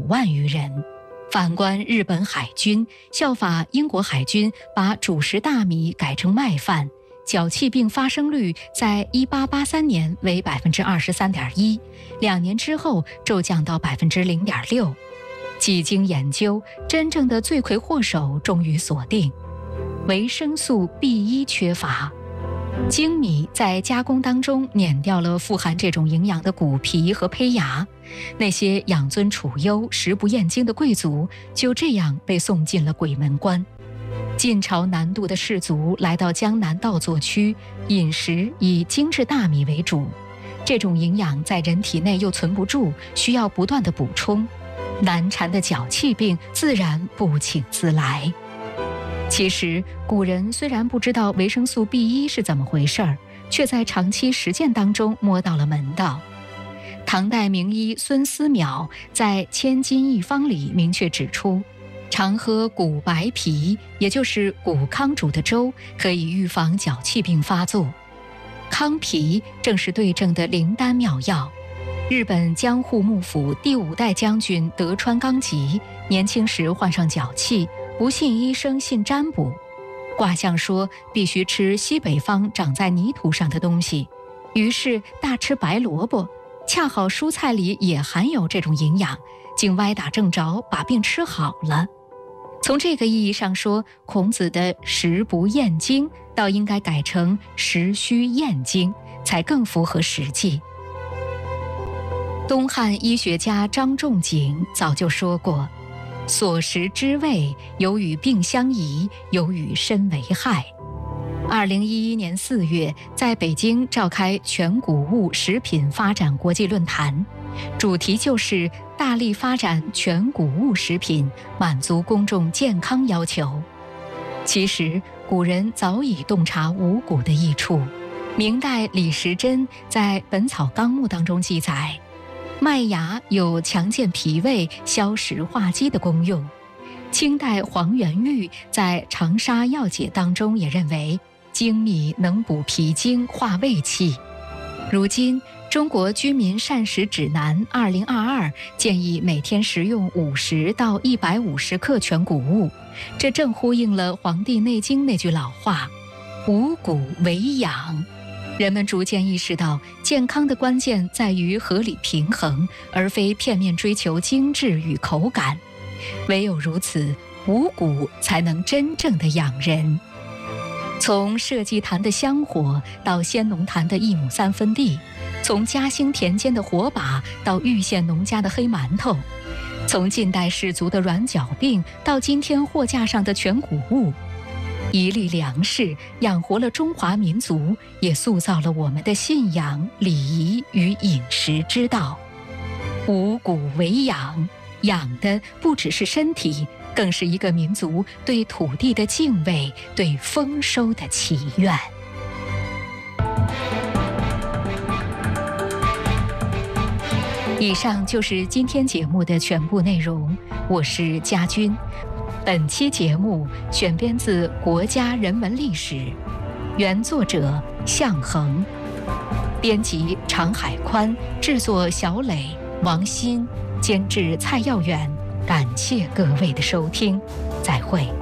万余人。反观日本海军，效法英国海军，把主食大米改成麦饭，脚气病发生率在1883年为 23.1%，2年之后骤降到 0.6%。几经研究，真正的罪魁祸首终于锁定：维生素 B1 缺乏。精米在加工当中碾掉了富含这种营养的骨皮和胚芽，那些养尊处优、食不厌精的贵族就这样被送进了鬼门关。晋朝南渡的士族来到江南稻作区，饮食以精制大米为主，这种营养在人体内又存不住，需要不断的补充，难缠的脚气病自然不请自来。其实古人虽然不知道维生素 B1 是怎么回事儿，却在长期实践当中摸到了门道。唐代名医孙思邈在《千金一方》里明确指出，常喝谷白皮，也就是谷糠煮的粥，可以预防脚气病发作。糠皮正是对症的灵丹妙药。日本江户幕府第5代将军德川纲吉年轻时患上脚气，不信医生，信占卜。卦象说必须吃西北方长在泥土上的东西，于是大吃白萝卜，恰好蔬菜里也含有这种营养，竟歪打正着把病吃好了。从这个意义上说，孔子的食不厌精倒应该改成食须厌精，才更符合实际。东汉医学家张仲景早就说过，所食之味，有与病相宜，有与身为害。2011年4月，在北京召开全谷物食品发展国际论坛，主题就是大力发展全谷物食品，满足公众健康要求。其实古人早已洞察五谷的益处。明代李时珍在《本草纲目》当中记载，麦芽有强健脾胃、消食化积的功用。清代黄元玉在《长沙药解》当中也认为，精米能补脾经、化胃气。如今中国居民膳食指南2022建议每天食用50到150克全谷物，这正呼应了《黄帝内经》那句老话：五谷为养。人们逐渐意识到，健康的关键在于合理平衡，而非片面追求精致与口感。唯有如此，五谷才能真正的养人。从社稷坛的香火到先农坛的1亩3分地，从嘉兴田间的火把到玉县农家的黑馒头，从近代士族的软脚病到今天货架上的全谷物，一粒粮食养活了中华民族，也塑造了我们的信仰、礼仪与饮食之道。五谷为养，养的不只是身体，更是一个民族对土地的敬畏，对丰收的祈愿。以上就是今天节目的全部内容，我是佳君。本期节目选编自《国家人文历史》，原作者向恒，编辑常海宽，制作小磊、王鑫，监制蔡耀远。感谢各位的收听，再会。